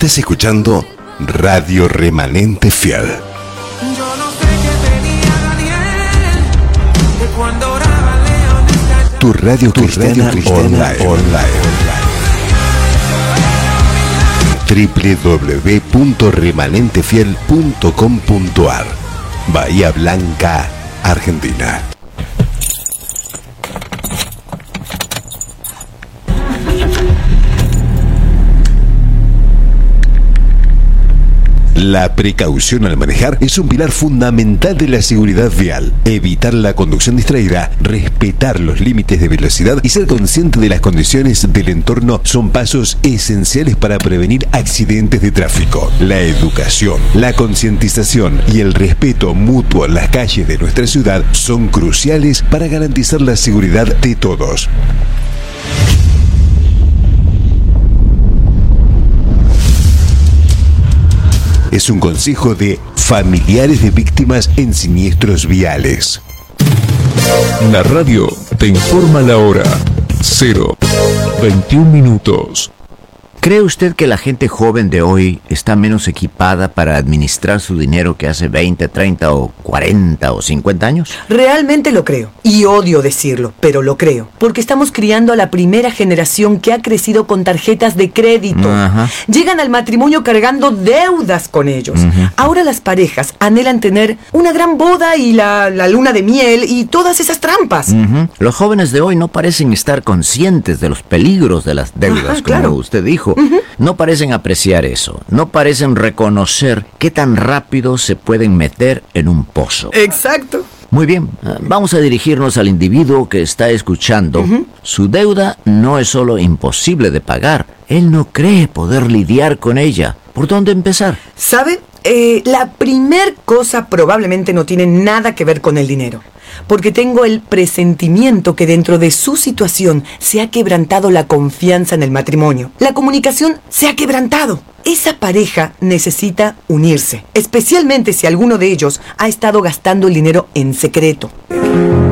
Estás escuchando Radio Remanente Fiel. Yo no sé qué tenía Daniel, de cuando oraba León. Tu radio cristiana online. www.remanentefiel.com.ar Bahía Blanca, Argentina. La precaución al manejar es un pilar fundamental de la seguridad vial. Evitar la conducción distraída, respetar los límites de velocidad y ser consciente de las condiciones del entorno son pasos esenciales para prevenir accidentes de tráfico. La educación, la concientización y el respeto mutuo en las calles de nuestra ciudad son cruciales para garantizar la seguridad de todos. Es un consejo de familiares de víctimas en siniestros viales. La radio te informa la hora. 0:21. ¿Cree usted que la gente joven de hoy está menos equipada para administrar su dinero que hace 20, 30 o 40 o 50 años? Realmente lo creo. Y odio decirlo, pero lo creo. Porque estamos criando a la primera generación que ha crecido con tarjetas de crédito. Ajá. Llegan al matrimonio cargando deudas con ellos. Ahora las parejas anhelan tener una gran boda y la luna de miel y todas esas trampas. Los jóvenes de hoy no parecen estar conscientes de los peligros de las deudas, claro. como usted dijo. No parecen apreciar eso. No parecen reconocer qué tan rápido se pueden meter en un pozo. Exacto. Muy bien, vamos a dirigirnos al individuo que está escuchando. Su deuda no es solo imposible de pagar. Él no cree poder lidiar con ella. ¿Por dónde empezar? ¿Sabe? La primer cosa probablemente no tiene nada que ver con el dinero. Porque tengo el presentimiento que dentro de su situación se ha quebrantado la confianza en el matrimonio. La comunicación se ha quebrantado. Esa pareja necesita unirse, especialmente si alguno de ellos ha estado gastando el dinero en secreto.